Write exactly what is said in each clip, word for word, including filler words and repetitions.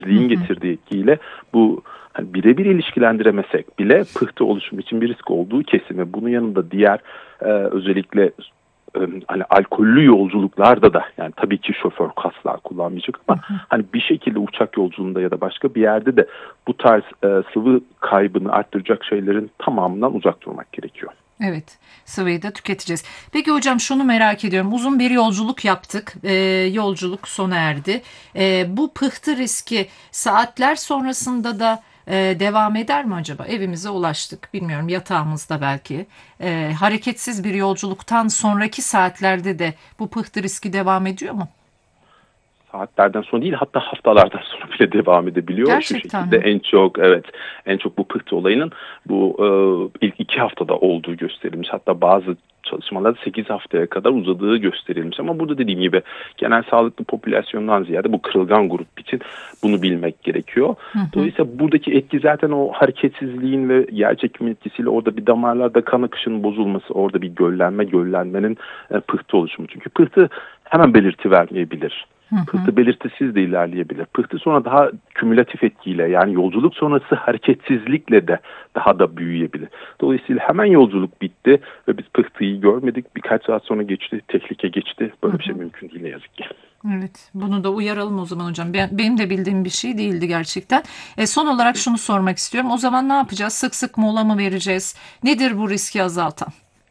Hı hı. getirdiği etkiyle bu hani birebir ilişkilendiremesek bile pıhtı oluşumu için bir risk olduğu kesin ve bunun yanında diğer e, özellikle e, hani alkollü yolculuklarda da yani tabii ki şoför asla kullanmayacak ama hı hı. hani bir şekilde uçak yolculuğunda ya da başka bir yerde de bu tarz e, sıvı kaybını arttıracak şeylerin tamamından uzak durmak gerekiyor. Evet, sıvıyı da tüketeceğiz. Peki hocam şunu merak ediyorum. Uzun bir yolculuk yaptık. Ee, yolculuk sona erdi. Ee, bu pıhtı riski saatler sonrasında da e, devam eder mi acaba? Evimize ulaştık. Bilmiyorum, yatağımızda belki. Ee, hareketsiz bir yolculuktan sonraki saatlerde de bu pıhtı riski devam ediyor mu? Saatlerden sonra değil hatta haftalardan sonra bile devam edebiliyor. Şu Gerçekten şekilde mi? en çok evet en çok bu pıhtı olayının bu e, ilk iki haftada olduğu gösterilmiş. Hatta bazı çalışmalarda sekiz haftaya kadar uzadığı gösterilmiş. Ama burada dediğim gibi genel sağlıklı popülasyondan ziyade bu kırılgan grup için bunu bilmek gerekiyor. Hı hı. Dolayısıyla buradaki etki zaten o hareketsizliğin ve yer çekimi etkisiyle orada bir damarlarda kan akışının bozulması, orada bir göllenme, göllenmenin e, pıhtı oluşumu. Çünkü pıhtı hemen belirti vermeyebilir. Hı hı. Pıhtı belirtisiz de ilerleyebilir. Pıhtı sonra daha kümülatif etkiyle yani yolculuk sonrası hareketsizlikle de daha da büyüyebilir. Dolayısıyla hemen yolculuk bitti ve biz pıhtıyı görmedik. Birkaç saat sonra geçti, tehlike geçti. Böyle Hı bir şey hı. mümkün değil ne yazık ki. Evet, bunu da uyaralım o zaman hocam. Ben, benim de bildiğim bir şey değildi gerçekten. E, son olarak şunu sormak istiyorum. O zaman ne yapacağız? Sık sık mola mı vereceğiz? Nedir bu riski azaltan?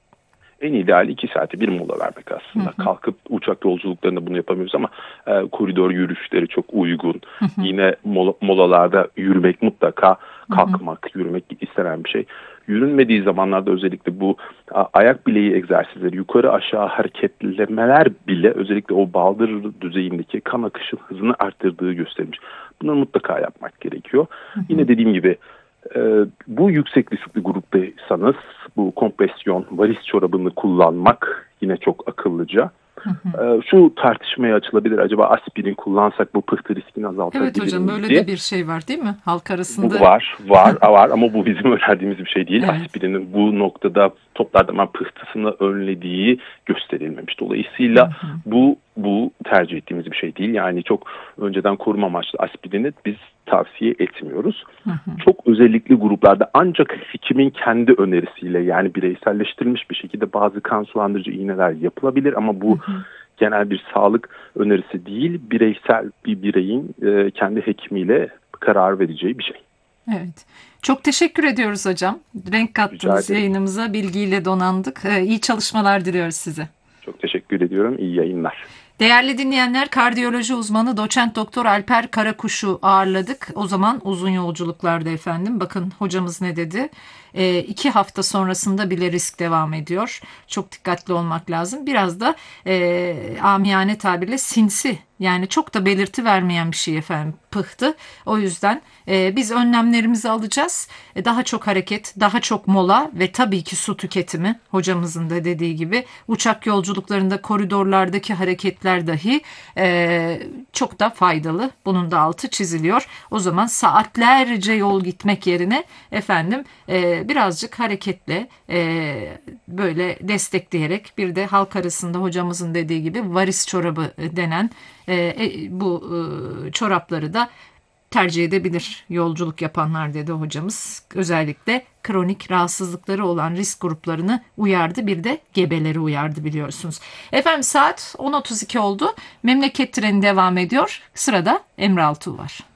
En ideali iki saate bir mola vermek Hı aslında. hı. Kalkıp uçak yolculuklarında bunu yapamıyoruz ama e, koridor yürüyüşleri çok uygun. Hı hı. Yine mola, molalarda yürümek mutlaka Hı hı. kalkmak, yürümek istenen bir şey. Yürünmediği zamanlarda özellikle bu a, ayak bileği egzersizleri, yukarı aşağı hareketlemeler bile özellikle o baldır düzeyindeki kan akışı hızını arttırdığı gösterilmiş. Bunları mutlaka yapmak gerekiyor. Hı hı. Yine dediğim gibi Ee, bu yüksek riskli gruptaysanız bu kompresyon, varis çorabını kullanmak yine çok akıllıca. Hı hı. Ee, şu tartışmaya açılabilir. Acaba aspirin kullansak bu pıhtı riskini Evet azaltabilir hocam, böyle de miydi? bir şey var değil mi? Halk Bu arasında. var, var, var ama bu bizim önerdiğimiz bir şey değil. Evet. Aspirinin bu noktada toplar damar pıhtısını önlediği gösterilmemiş. Hı Dolayısıyla hı. bu bu tercih ettiğimiz bir şey değil. Yani çok önceden koruma amaçlı aspirini biz tavsiye etmiyoruz. Hı hı. Çok özellikli gruplarda ancak hekimin kendi önerisiyle yani bireyselleştirilmiş bir şekilde bazı kan sulandırıcı iğneler yapılabilir ama Hı bu hı. genel bir sağlık önerisi değil, bireysel bir bireyin e, kendi hekimiyle karar vereceği bir şey. Evet. Çok teşekkür ediyoruz hocam. Renk Rica kattınız ederim. yayınımıza, bilgiyle donandık. Ee, İyi çalışmalar diliyoruz size. Çok teşekkür ediyorum. İyi yayınlar. Değerli dinleyenler, kardiyoloji uzmanı doçent doktor Alper Karakuş'u ağırladık. O zaman uzun yolculuklarda efendim. Bakın hocamız ne dedi? E, iki hafta sonrasında bile risk devam ediyor. Çok dikkatli olmak lazım. Biraz da e, amiyane tabirle sinsi, yani çok da belirti vermeyen bir şey efendim, pıhtı. O yüzden e, biz önlemlerimizi alacağız. E, daha çok hareket, daha çok mola ve tabii ki su tüketimi. Hocamızın da dediği gibi uçak yolculuklarında koridorlardaki hareketler dahi e, çok da faydalı. Bunun da altı çiziliyor. O zaman saatlerce yol gitmek yerine efendim e, birazcık hareketle e, böyle destekleyerek, bir de halk arasında hocamızın dediği gibi varis çorabı denen e, e, bu e, çorapları da tercih edebilir yolculuk yapanlar dedi hocamız. Özellikle kronik rahatsızlıkları olan risk gruplarını uyardı. Bir de gebeleri uyardı, biliyorsunuz. Efendim saat on otuz iki oldu. Memleket treni devam ediyor. Sırada Emre Altuğ var.